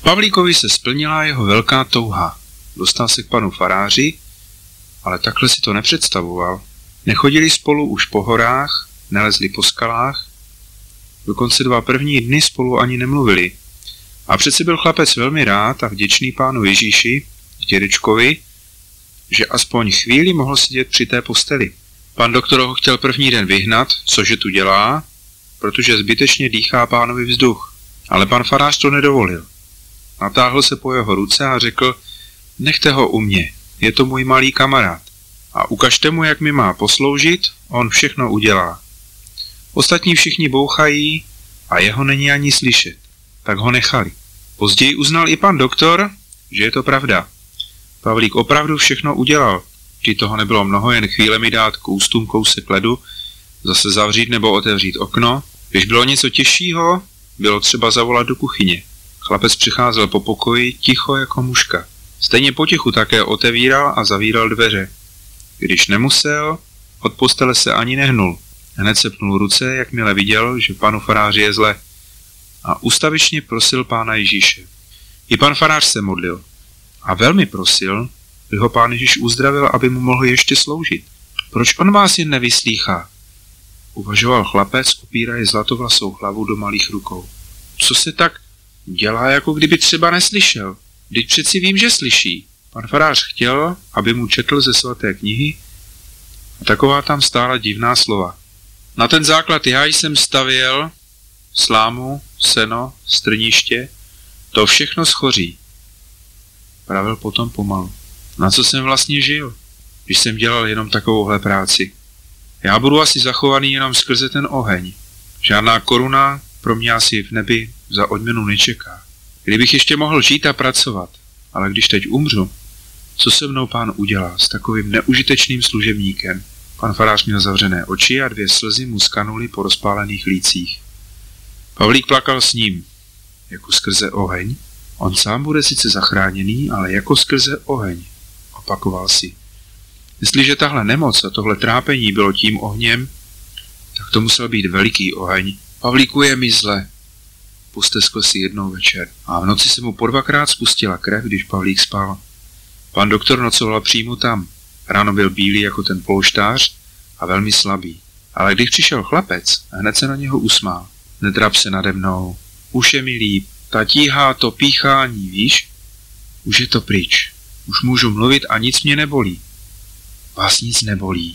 Pavlíkovi se splnila jeho velká touha. Dostal se k panu faráři, ale takhle si to nepředstavoval. Nechodili spolu už po horách, nelezli po skalách, dokonce 2 první dny spolu ani nemluvili. A přece byl chlapec velmi rád a vděčný pánu Ježíši, dědečkovi, že aspoň chvíli mohl sedět při té posteli. Pan doktor ho chtěl první den vyhnat, cože tu dělá, protože zbytečně dýchá pánovi vzduch. Ale pan farář to nedovolil. Natáhl se po jeho ruce a řekl, nechte ho u mě, je to můj malý kamarád. A ukažte mu, jak mi má posloužit, on všechno udělá. Ostatní všichni bouchají a jeho není ani slyšet. Tak ho nechali. Později uznal i pan doktor, že je to pravda. Pavlík opravdu všechno udělal. Když toho nebylo mnoho, jen chvíle mi dát k ústům kousek ledu, zase zavřít nebo otevřít okno. Když bylo něco těžšího, bylo třeba zavolat do kuchyně. Chlapec přicházel po pokoji ticho jako muška. Stejně potichu také otevíral a zavíral dveře. Když nemusel, od postele se ani nehnul. Hned se pnul ruce, jakmile viděl, že panu faráři je zle. A ustavičně prosil pána Ježíše. I pan farář se modlil. A velmi prosil, aby ho pán Ježíš uzdravil, aby mu mohl ještě sloužit. Proč on vás jen nevyslýchá? Uvažoval chlapec, opíraje zlatovlasou hlavu do malých rukou. Co se tak dělá, jako kdyby třeba neslyšel? Vždyť přeci vím, že slyší. Pan farář chtěl, aby mu četl ze svaté knihy a taková tam stála divná slova. Na ten základ já jsem stavěl slámu, seno, strniště, to všechno schoří. Pravil potom pomalu. Na co jsem vlastně žil, když jsem dělal jenom takovouhle práci? Já budu asi zachovaný jenom skrze ten oheň. Žádná koruna pro mě asi v nebi za odměnu nečeká. Kdybych ještě mohl žít a pracovat, ale když teď umřu, co se mnou pán udělá s takovým neužitečným služebníkem? Pan farář měl zavřené oči a 2 slzy mu skanuly po rozpálených lících. Pavlík plakal s ním. Jako skrze oheň? On sám bude sice zachráněný, ale jako skrze oheň, opakoval si. Jestliže tahle nemoc a tohle trápení bylo tím ohněm, tak to musel být veliký oheň. Pavlíku, je mi zle, posteskl si jednou večer. A v noci se mu po 2krát spustila krev, když Pavlík spal. Pan doktor nocoval přímo tam. Ráno byl bílý jako ten polštář a velmi slabý. Ale když přišel chlapec, hned se na něho usmál. Netrap se nade mnou, už je mi líp. Ta tíha, to píchání, víš? Už je to pryč. Už můžu mluvit a nic mě nebolí. Vás nic nebolí.